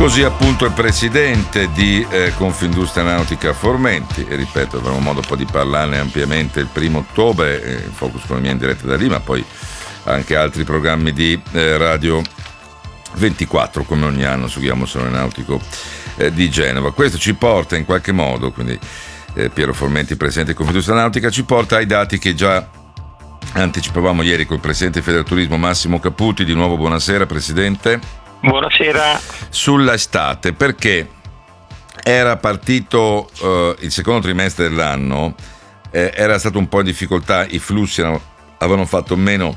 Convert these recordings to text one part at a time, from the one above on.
Così appunto il presidente di Confindustria Nautica Formenti, e ripeto, avremo modo poi di parlarne ampiamente il 1° ottobre, Focus Economia in diretta da lì, ma poi anche altri programmi di Radio 24 come ogni anno su Ghiamo Salone Nautico di Genova. Questo ci porta in qualche modo, quindi Piero Formenti, presidente di Confindustria Nautica, ci porta ai dati che già anticipavamo ieri col presidente di Federturismo Massimo Caputi. Di nuovo buonasera presidente. Buonasera. Sulla estate, perché era partito il secondo trimestre dell'anno, era stato un po' in difficoltà, i flussi avevano fatto meno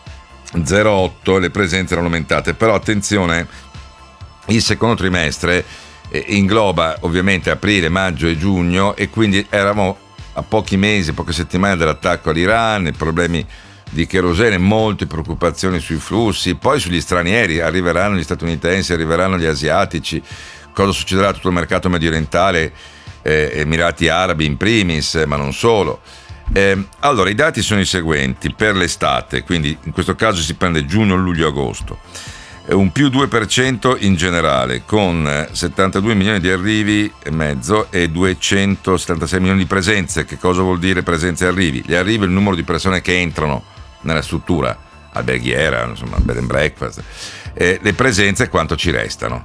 0,8, le presenze erano aumentate, però attenzione, il secondo trimestre ingloba ovviamente aprile, maggio e giugno, e quindi eravamo a pochi mesi, poche settimane dall'attacco all'Iran, i problemi di kerosene, molte preoccupazioni sui flussi, poi sugli stranieri, arriveranno gli statunitensi, arriveranno gli asiatici, cosa succederà a tutto il mercato medio orientale, Emirati Arabi in primis, ma non solo. Allora, i dati sono i seguenti per l'estate, quindi in questo caso si prende giugno, luglio, agosto, un più 2% in generale, con 72 milioni di arrivi e mezzo e 276 milioni di presenze. Che cosa vuol dire presenze e arrivi? Gli arrivi è il numero di persone che entrano nella struttura alberghiera, insomma, bed and breakfast, le presenze quanto ci restano.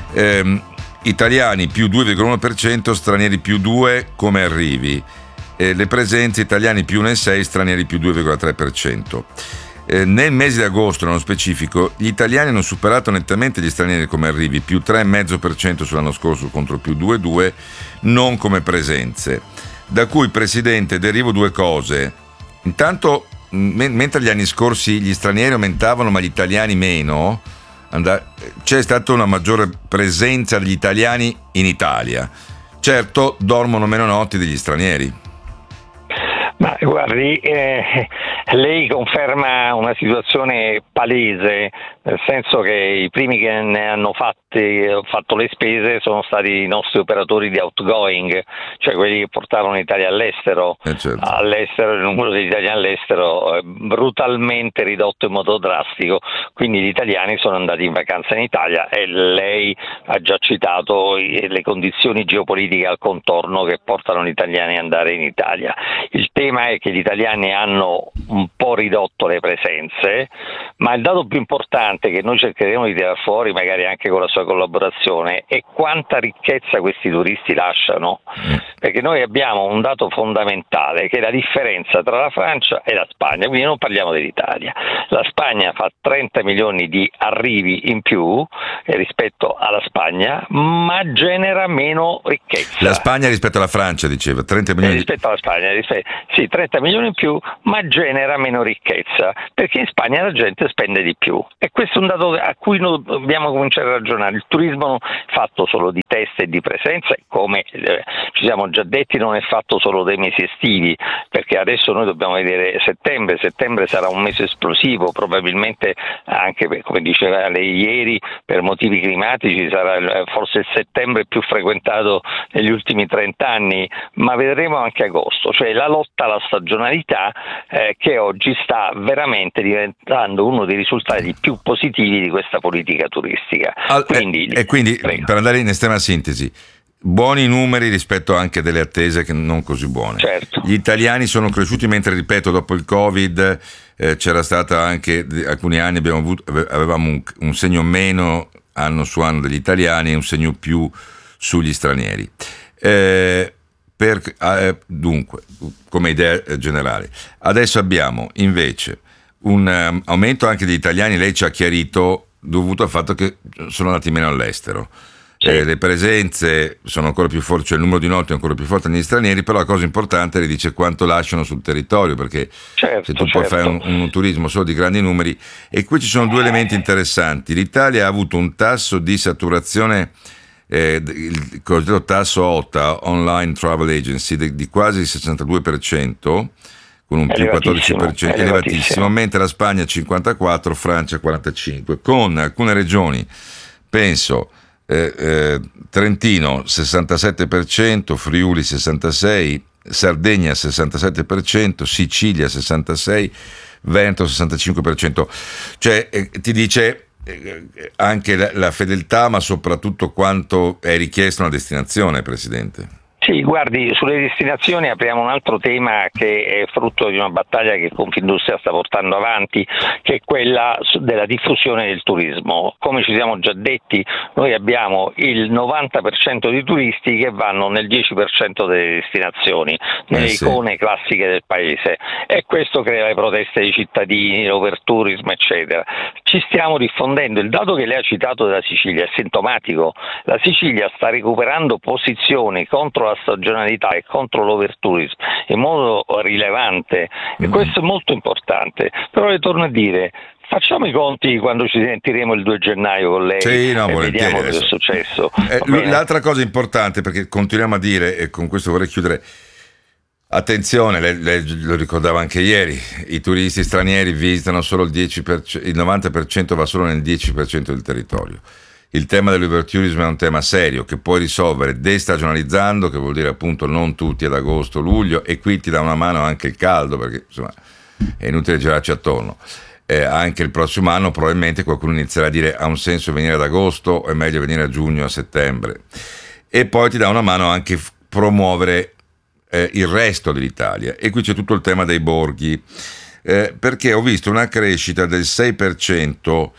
Italiani più 2,1%, stranieri più 2% come arrivi. Le presenze italiani più 1,6%, stranieri più 2,3%. Nel mese di agosto, nello specifico, gli italiani hanno superato nettamente gli stranieri come arrivi, più 3,5% sull'anno scorso contro più 2,2%, non come presenze. Da cui, presidente, derivo due cose. Intanto, mentre gli anni scorsi gli stranieri aumentavano ma gli italiani meno, c'è stata una maggiore presenza degli italiani in Italia. Certo, dormono meno notti degli stranieri. Ma guardi, lei conferma una situazione palese, nel senso che i primi che ne hanno fatto le spese sono stati i nostri operatori di outgoing, cioè quelli che portavano l'Italia all'estero. Certo. All'estero il numero degli italiani all'estero è brutalmente ridotto in modo drastico, quindi gli italiani sono andati in vacanza in Italia, e lei ha già citato le condizioni geopolitiche al contorno che portano gli italiani ad andare in Italia. Il tema è che gli italiani hanno un po' ridotto le presenze, ma il dato più importante che noi cercheremo di tirare fuori, magari anche con la sua collaborazione, è quanta ricchezza questi turisti lasciano, perché noi abbiamo un dato fondamentale che è la differenza tra la Francia e la Spagna, quindi non parliamo dell'Italia. La Spagna fa 30 milioni di arrivi in più rispetto alla Spagna, ma genera meno ricchezza. La Spagna rispetto alla Francia, diceva, 30 milioni rispetto alla Spagna, sì, 30 milioni in più, ma genera meno ricchezza, perché in Spagna la gente spende di più, e questo è un dato a cui noi dobbiamo cominciare a ragionare. Il turismo fatto solo di test e di presenza, come ci siamo già detti, non è fatto solo dei mesi estivi, perché adesso noi dobbiamo vedere settembre sarà un mese esplosivo, probabilmente anche, come diceva lei ieri, per motivi climatici sarà forse il settembre più frequentato negli ultimi 30 anni, ma vedremo anche agosto, cioè la lotta alla stagionalità che oggi sta veramente diventando uno dei risultati più positivi di questa politica turistica. Quindi per andare in estrema sintesi, buoni numeri rispetto anche delle attese che non così buone. Certo. Gli italiani sono cresciuti, mentre, ripeto, dopo il Covid c'era stata anche alcuni anni avevamo un segno meno anno su anno degli italiani e un segno più sugli stranieri. Dunque, come idea generale, adesso abbiamo invece un aumento anche degli italiani, lei ci ha chiarito, dovuto al fatto che sono andati meno all'estero. Sì. Le presenze sono ancora più forti, cioè il numero di notti è ancora più forte negli stranieri, però la cosa importante le dice quanto lasciano sul territorio, perché se tu puoi fare un turismo solo di grandi numeri. E qui ci sono due elementi interessanti. L'Italia ha avuto un tasso di saturazione, il cosiddetto tasso OTA, Online Travel Agency, di quasi il 62%, con un più 14%, elevatissimo, mentre la Spagna 54%, Francia 45%, con alcune regioni, penso Trentino 67%, Friuli 66%, Sardegna 67%, Sicilia 66%, Veneto 65%, cioè ti dice anche la fedeltà, ma soprattutto quanto è richiesto una destinazione, Presidente. Sì, guardi, sulle destinazioni apriamo un altro tema che è frutto di una battaglia che Confindustria sta portando avanti, che è quella della diffusione del turismo. Come ci siamo già detti, noi abbiamo il 90% di turisti che vanno nel 10% delle destinazioni, nelle icone classiche del paese, e questo crea le proteste dei cittadini, l'overtourism, eccetera. Ci stiamo diffondendo. Il dato che lei ha citato della Sicilia è sintomatico. La Sicilia sta recuperando posizioni contro la stagionalità e contro l'overtourism in modo rilevante, e questo è molto importante. Però le torno a dire, facciamo i conti quando ci sentiremo il 2 gennaio con lei, sì, no, e vediamo cosa è successo. L'altra cosa importante, perché continuiamo a dire, e con questo vorrei chiudere, attenzione, lei lo ricordava anche ieri, i turisti stranieri visitano solo il 10%, il 90% va solo nel 10% del territorio. Il tema dell'overtourism è un tema serio che puoi risolvere destagionalizzando, che vuol dire appunto non tutti ad agosto, luglio, e qui ti dà una mano anche il caldo, perché insomma è inutile girarci attorno. Anche il prossimo anno probabilmente qualcuno inizierà a dire ha un senso venire ad agosto, è meglio venire a giugno, a settembre. E poi ti dà una mano anche promuovere il resto dell'Italia, e qui c'è tutto il tema dei borghi, perché ho visto una crescita del 6%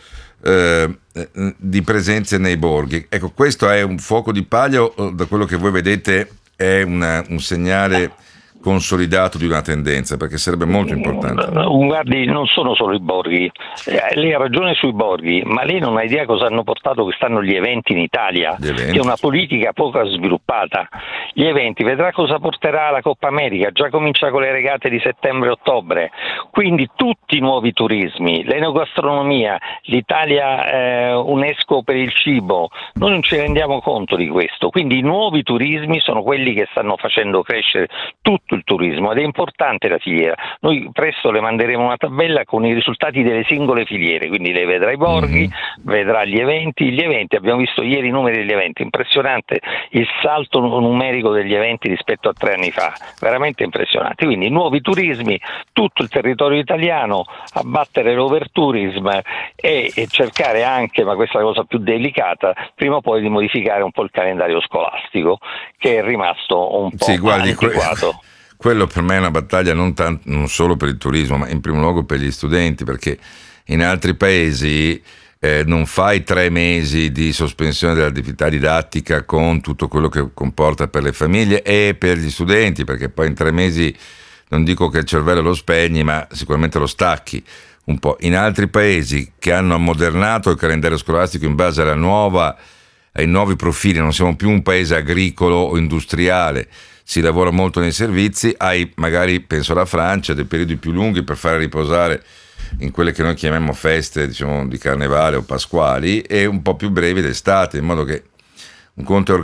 di presenze nei borghi. Ecco, questo è un fuoco di paglia o da quello che voi vedete è un segnale consolidato di una tendenza, perché sarebbe molto importante. Guardi, non sono solo i borghi, lei ha ragione sui borghi, ma lei non ha idea cosa hanno portato quest'anno gli eventi in Italia, che è una politica poco sviluppata. Gli eventi, vedrà cosa porterà la Coppa America, già comincia con le regate di settembre e ottobre, quindi tutti i nuovi turismi, l'enogastronomia, l'Italia UNESCO per il cibo, noi non ci rendiamo conto di questo, quindi i nuovi turismi sono quelli che stanno facendo crescere tutto il turismo, ed è importante la filiera. Noi presto le manderemo una tabella con i risultati delle singole filiere, quindi lei vedrà i borghi, vedrà gli eventi, abbiamo visto ieri i numeri degli eventi, impressionante il salto numerico degli eventi rispetto a 3 anni fa, veramente impressionante. Quindi nuovi turismi, tutto il territorio italiano, abbattere l'overtourism e cercare anche, ma questa è la cosa più delicata, prima o poi di modificare un po' il calendario scolastico, che è rimasto un po' antiquato. Quello per me è una battaglia non solo per il turismo, ma in primo luogo per gli studenti, perché in altri paesi non fai 3 mesi di sospensione dell'attività didattica con tutto quello che comporta per le famiglie e per gli studenti, perché poi in 3 mesi non dico che il cervello lo spegni, ma sicuramente lo stacchi un po'. In altri paesi che hanno ammodernato il calendario scolastico in base ai nuovi profili, non siamo più un paese agricolo o industriale, si lavora molto nei servizi, hai magari, penso alla Francia, dei periodi più lunghi per fare riposare in quelle che noi chiamiamo feste, diciamo, di carnevale o pasquali, e un po' più brevi d'estate, in modo che un conto è